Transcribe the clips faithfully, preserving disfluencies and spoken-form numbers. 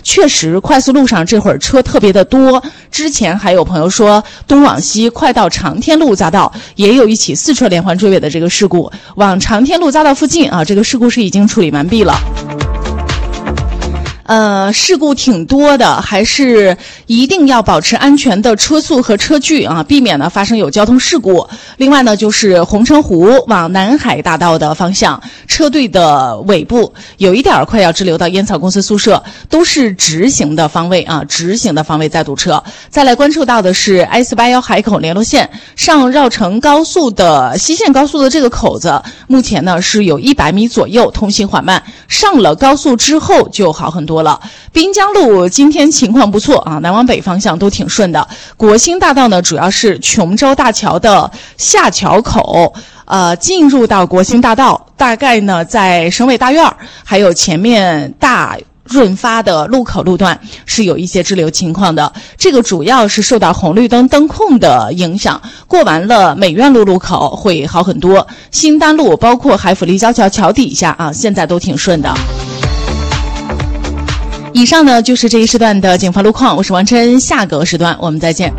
确实快速路上这会儿车特别的多。之前还有朋友说东往西快到长天路匝道也有一起四车连环追尾的这个事故，往长天路匝道附近啊，这个事故是已经处理完毕了。呃，事故挺多的，还是一定要保持安全的车速和车距啊，避免呢发生有交通事故。另外呢，就是红橙湖往南海大道的方向，车队的尾部有一点快要滞留到烟草公司宿舍，都是直行的方位啊，直行的方位在堵车。再来关注到的是 I 四八一海口联络线上绕城高速的西线高速的这个口子，目前呢是有一百米左右通行缓慢，上了高速之后就好很多了。滨江路今天情况不错啊，南往北方向都挺顺的。国兴大道呢，主要是琼州大桥的下桥口，呃，进入到国兴大道，大概呢在省委大院，还有前面大润发的路口路段是有一些滞留情况的。这个主要是受到红绿灯灯控的影响，过完了美院路路口会好很多。新丹路包括海府立交桥桥底下啊，现在都挺顺的。以上呢就是这一时段的警方路况，我是王琛，下个时段我们再见。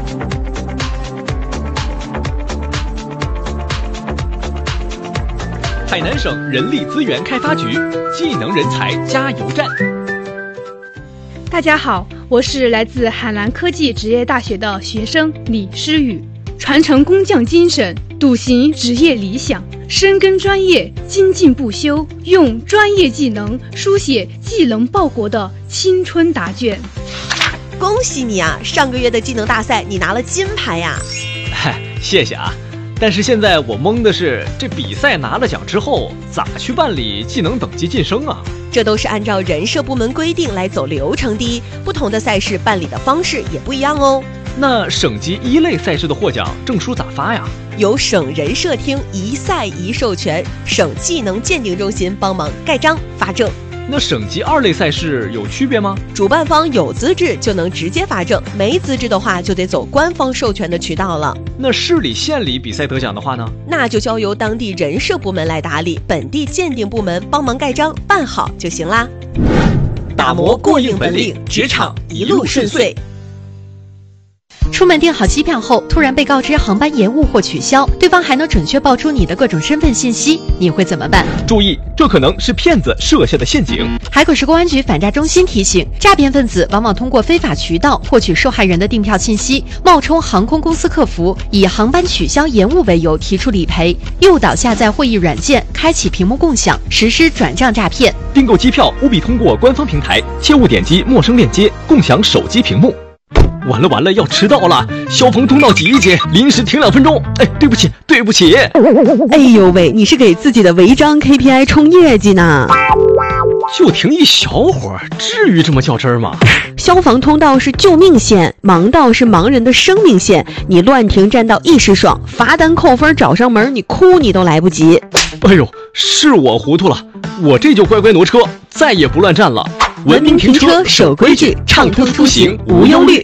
海南省人力资源开发局技能人才加油站。 大家好，我是来自海南科技职业大学的学生李诗雨，传承工匠精神，笃行职业理想，深耕专业，精进不休，用专业技能书写技能报国的青春答卷。 恭喜你啊，上个月的技能大赛你拿了金牌呀。 嗨，谢谢啊。但是现在我懵的是，这比赛拿了奖之后咋去办理技能等级晋升啊？ 这都是按照人社部门规定来走流程的，不同的赛事办理的方式也不一样哦。 那省级一类赛事的获奖证书咋发呀？ 由省人社厅一赛一授权，省技能鉴定中心帮忙盖章发证。 那省级二类赛事有区别吗？ 主办方有资质就能直接发证，没资质的话就得走官方授权的渠道了。 那市里县里比赛得奖的话呢？ 那就交由当地人社部门来打理，本地鉴定部门帮忙盖章办好就行啦。打磨过硬本领，职场一路顺遂。 出门订好机票后，突然被告知航班延误或取消，对方还能准确报出你的各种身份信息，你会怎么办？ 注意，这可能是骗子设下的陷阱。 海口市公安局反诈中心提醒，诈骗分子往往通过非法渠道获取受害人的订票信息，冒充航空公司客服，以航班取消延误为由提出理赔，诱导下载会议软件，开启屏幕共享，实施转账诈骗。 订购机票务必通过官方平台，切勿点击陌生链接，共享手机屏幕。完了完了，要迟到了！消防通道挤一挤，临时停两分钟。哎，对不起，对不起。 哎呦喂，你是给自己的违章 K P I 冲业绩呢？ 就停一小会儿，至于这么较真儿吗？ 消防通道是救命线，盲道是盲人的生命线。你乱停占道一时爽，罚单扣分找上门，你哭你都来不及。 哎呦，是我糊涂了，我这就乖乖挪车，再也不乱站了。 文明停车，守规矩，畅通出行无忧虑。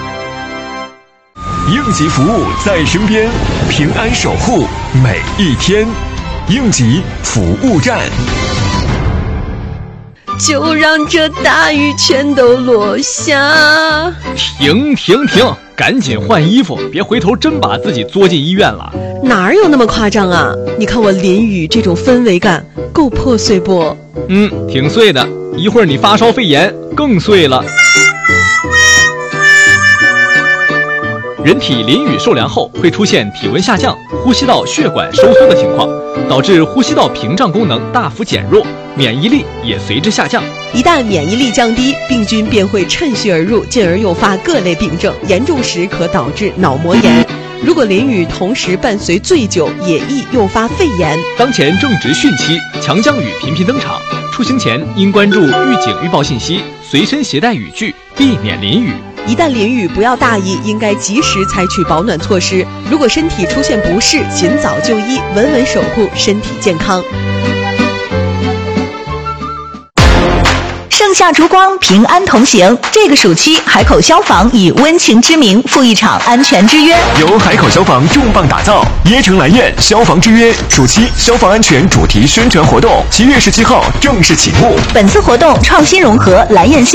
应急服务在身边，平安守护每一天。应急服务站。 就让这大雨全都落下。 停停停，赶紧换衣服，别回头真把自己作进医院了。 哪有那么夸张啊？你看我淋雨这种氛围感够破碎不？ 嗯，挺碎的，一会儿你发烧肺炎更碎了。人体淋雨受凉后会出现体温下降、呼吸道血管收缩的情况，导致呼吸道屏障功能大幅减弱，免疫力也随之下降。 一旦免疫力降低，病菌便会趁虚而入，进而诱发各类病症，严重时可导致脑膜炎。如果淋雨同时伴随醉酒，也易诱发肺炎。 当前正值汛期，强降雨频频登场，出行前应关注预警预报信息，随身携带雨具，避免淋雨。 一旦淋雨，不要大意，应该及时采取保暖措施。如果身体出现不适，尽早就医，稳稳守护身体健康。 盛夏烛光，平安同行。这个暑期，海口消防以温情之名赴一场安全之约， 由海口消防重磅打造椰城蓝苑消防之约暑期消防安全主题宣传活动，七月十七号正式启幕。 本次活动创新融合蓝焰